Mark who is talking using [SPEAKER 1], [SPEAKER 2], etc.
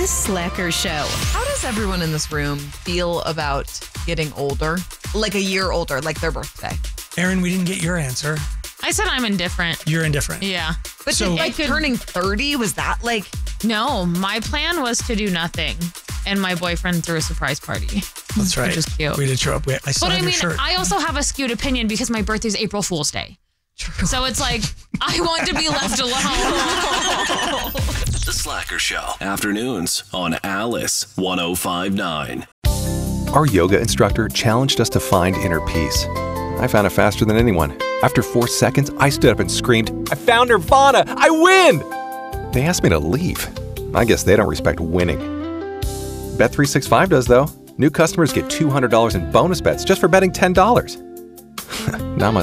[SPEAKER 1] The Slacker Show.
[SPEAKER 2] How does everyone in this room feel about getting older? Like a year older, like their birthday?
[SPEAKER 3] Aaron, we didn't get your answer.
[SPEAKER 4] I said I'm indifferent.
[SPEAKER 3] You're indifferent.
[SPEAKER 4] Yeah.
[SPEAKER 2] But
[SPEAKER 3] So-
[SPEAKER 2] turning 30, was that like...
[SPEAKER 4] No, my plan was to do nothing. And my boyfriend threw a surprise party.
[SPEAKER 3] That's right.
[SPEAKER 4] Which is cute.
[SPEAKER 3] We did show up. I saw
[SPEAKER 4] But I
[SPEAKER 3] your
[SPEAKER 4] mean,
[SPEAKER 3] shirt.
[SPEAKER 4] I also have a skewed opinion because my birthday's April Fool's Day. True. So it's like, I want to be left alone.
[SPEAKER 5] The Slacker Show. Afternoons on Alice 105.9.
[SPEAKER 6] Our yoga instructor challenged us to find inner peace. I found it faster than anyone. After 4 seconds, I stood up and screamed, "I found Nirvana! I win!" They asked me to leave. I guess they don't respect winning. Bet365 does, though. New customers get $200 in bonus bets just for betting $10. Namaste.